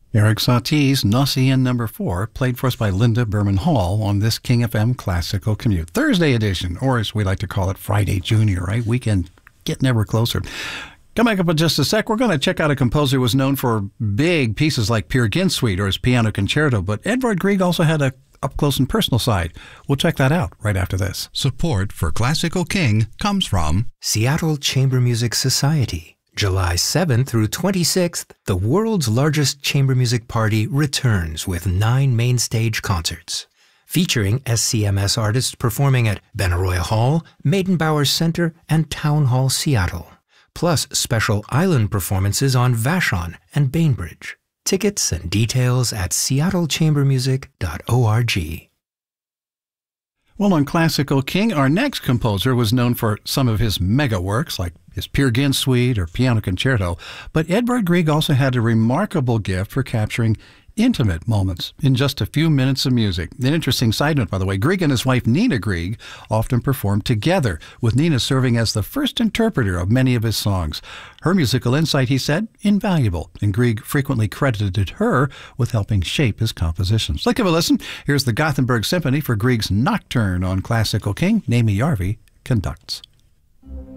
Eric Satie's Gnossienne Number 4, played for us by Linda Berman Hall on this King FM Classical Commute. Thursday edition, or as we like to call it, Friday Junior, right? Weekend getting ever closer. Come back up in just a sec. We're going to check out a composer who was known for big pieces like Peer Gynt Suite or his piano concerto, but Edvard Grieg also had a up-close and personal side. We'll check that out right after this. Support for Classical King comes from Seattle Chamber Music Society. July 7th through 26th, the world's largest chamber music party returns with 9 main stage concerts, featuring SCMS artists performing at Benaroya Hall, Maidenbauer Center, and Town Hall Seattle, plus special island performances on Vashon and Bainbridge. Tickets and details at seattlechambermusic.org. Well, on Classical King, our next composer was known for some of his mega works, like his Peer Gynt Suite or piano concerto, but Edvard Grieg also had a remarkable gift for capturing intimate moments in just a few minutes of music. An interesting side note, by the way, Grieg and his wife Nina Grieg often performed together, with Nina serving as the first interpreter of many of his songs. Her musical insight, he said, invaluable, and Grieg frequently credited her with helping shape his compositions. Let's give a listen. Here's the Gothenburg Symphony for Grieg's Nocturne on Classical King. Naomi Yarvi conducts.